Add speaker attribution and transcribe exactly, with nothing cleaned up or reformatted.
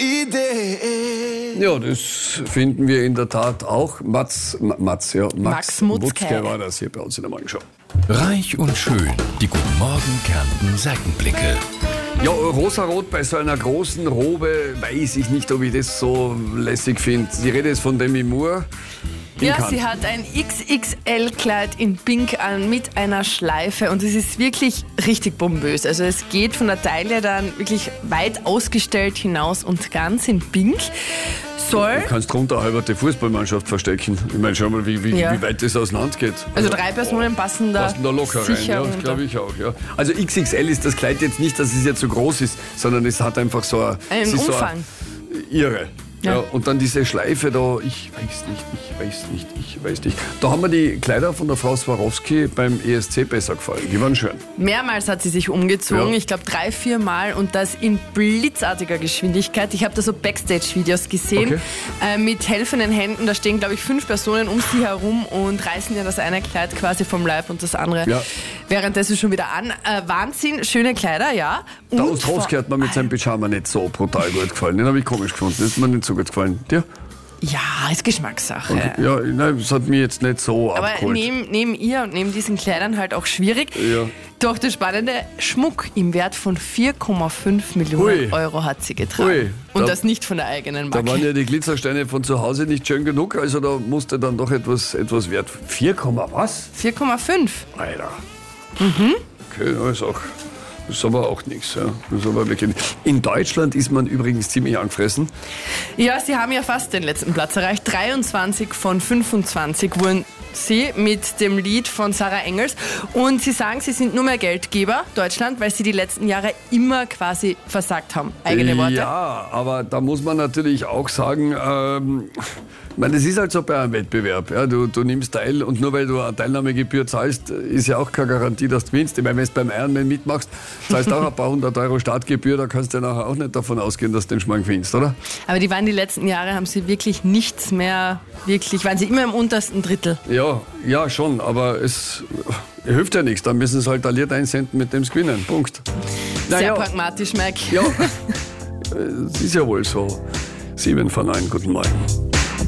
Speaker 1: Idee.
Speaker 2: Ja, das finden wir in der Tat auch. Mats, Mats, ja, Max,
Speaker 3: Max Mutzke.
Speaker 2: Mutzke war das hier bei uns in der Morgenshow.
Speaker 4: Reich und schön, die Guten Morgen Kärnten Seitenblicke.
Speaker 2: Ja, rosarot bei so einer großen Robe, weiß ich nicht, ob ich das so lässig finde. Die Rede ist von Demi Moore.
Speaker 3: Ja, sie hat ein X X L-Kleid in Pink an mit einer Schleife und es ist wirklich richtig bombös. Also es geht von der Taille dann wirklich weit ausgestellt hinaus und ganz in Pink. Soll...
Speaker 2: Du kannst drunter eine halbe Fußballmannschaft verstecken. Ich meine, schau mal, wie, wie,
Speaker 3: Ja.
Speaker 2: wie weit das auseinander geht.
Speaker 3: Also drei Personen passen da,
Speaker 2: Passen da locker rein,
Speaker 3: sicher
Speaker 2: ja, das
Speaker 3: runter.
Speaker 2: glaube ich auch. Ja. Also X X L ist das Kleid jetzt nicht, dass es jetzt so groß ist, sondern es hat einfach so ein,
Speaker 3: Einen
Speaker 2: es ist
Speaker 3: Umfang.
Speaker 2: So ein, irre. Ja.
Speaker 3: Ja.
Speaker 2: Und dann diese Schleife da, ich weiß nicht, ich weiß nicht, ich weiß nicht. Da haben mir die Kleider von der Frau Swarovski beim E S C besser gefallen. Die waren schön.
Speaker 3: Mehrmals hat sie sich umgezogen,
Speaker 2: Ja.
Speaker 3: ich glaube drei, vier Mal und das in blitzartiger Geschwindigkeit. Ich habe da so Backstage-Videos gesehen
Speaker 2: Okay.
Speaker 3: äh, mit helfenden Händen. Da stehen, glaube ich, fünf Personen um sie herum und reißen ihr das eine Kleid quasi vom Leib und das andere
Speaker 2: Ja.
Speaker 3: währenddessen schon wieder an. Äh, Wahnsinn, schöne Kleider, ja. Und
Speaker 2: Der Ostrowski
Speaker 3: vor-
Speaker 2: hat mir mit seinem Pyjama nicht so brutal gut gefallen. Den habe ich komisch gefunden. Das ist mir nicht so gut gefallen. Dir?
Speaker 3: Ja, ist Geschmackssache.
Speaker 2: Und, ja, nein, das hat mich jetzt nicht so
Speaker 3: Aber
Speaker 2: abgeholt.
Speaker 3: neben, neben ihr und neben diesen Kleidern halt auch schwierig.
Speaker 2: Ja.
Speaker 3: Doch der spannende Schmuck im Wert von vier Komma fünf Millionen
Speaker 2: Hui.
Speaker 3: Euro hat sie getragen.
Speaker 2: Hui.
Speaker 3: Und
Speaker 2: Da-
Speaker 3: das nicht von der eigenen
Speaker 2: Da
Speaker 3: Marke.
Speaker 2: waren ja die Glitzersteine von zu Hause nicht schön genug, also da musste dann doch etwas, etwas wert. vier, was?
Speaker 3: vier Komma fünf.
Speaker 2: Alter. Mhm. Okay, das ist, auch, das ist aber auch nichts. Ja. Das ist aber wirklich nicht. In Deutschland ist man übrigens ziemlich angefressen.
Speaker 3: Ja, sie haben ja fast den letzten Platz erreicht. dreiundzwanzig von fünfundzwanzig wurden sie mit dem Lied von Sarah Engels. Und sie sagen, sie sind nur mehr Geldgeber, Deutschland, weil sie die letzten Jahre immer quasi versagt haben. Eigene Worte.
Speaker 2: Ja, aber da muss man natürlich auch sagen, ähm, ich meine, das ist halt so bei einem Wettbewerb. Ja, du, du nimmst teil und nur weil du eine Teilnahmegebühr zahlst, ist ja auch keine Garantie, dass du gewinnst. Ich meine, wenn du beim Ironman mitmachst, zahlst du auch ein paar hundert Euro Startgebühr, da kannst du ja nachher auch nicht davon ausgehen, dass du den Schmarrn gewinnst, oder?
Speaker 3: Aber die waren die letzten Jahre, haben sie wirklich nichts mehr, wirklich, waren sie immer im untersten Drittel.
Speaker 2: Ja, ja, schon, aber es hilft ja nichts. Dann müssen sie halt ein Lied einsenden, mit dem sie gewinnen. Punkt.
Speaker 3: Sehr
Speaker 2: Naja,
Speaker 3: pragmatisch, Mike.
Speaker 2: ja, es ist ja wohl so. Sieben von neun, guten Morgen.